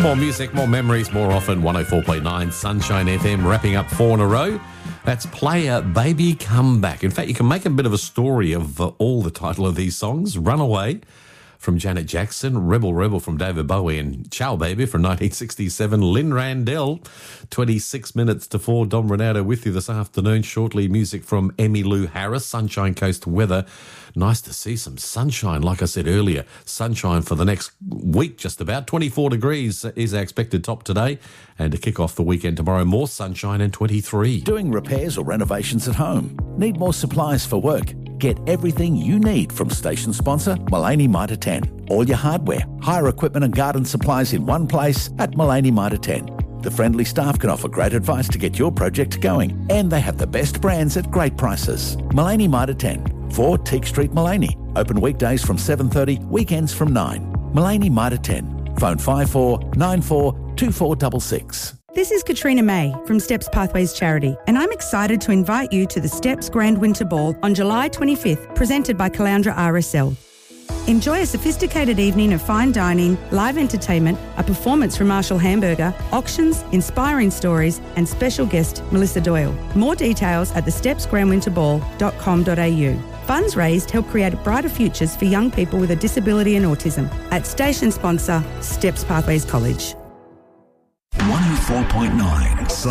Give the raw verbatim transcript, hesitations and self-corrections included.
More music, more memories, more often. one oh four point nine Sunshine F M, wrapping up four in a row. That's Player Baby Come Back. In fact, you can make a bit of a story of uh, all the title of these songs. Runaway from Janet Jackson, Rebel Rebel from David Bowie, and Ciao Baby from nineteen sixty-seven, Lynn Randell. twenty-six minutes to four, Dom Renato with you this afternoon. Shortly, music from Emmylou Harris, Sunshine Coast weather. Nice to see some sunshine, like I said earlier. Sunshine for the next week, just about. twenty-four degrees is our expected top today. And to kick off the weekend tomorrow, more sunshine and twenty-three. Doing repairs or renovations at home? Need more supplies for work? Get everything you need from station sponsor Mullaney Mitre ten. All your hardware, hire equipment and garden supplies in one place at Mullaney Mitre ten. The friendly staff can offer great advice to get your project going, and they have the best brands at great prices. Mullaney Mitre ten, four Teak Street, Mullaney. Open weekdays from seven thirty, weekends from nine. Mullaney Mitre ten. Phone five four nine four two four six six. This is Katrina May from Steps Pathways Charity, and I'm excited to invite you to the Steps Grand Winter Ball on July twenty-fifth, presented by Caloundra R S L. Enjoy a sophisticated evening of fine dining, live entertainment, a performance from Marshall Hamburger, auctions, inspiring stories, and special guest Melissa Doyle. More details at the steps grand winter ball dot com dot a u. Funds raised help create brighter futures for young people with a disability and autism. At station sponsor, Steps Pathways College. one oh four point nine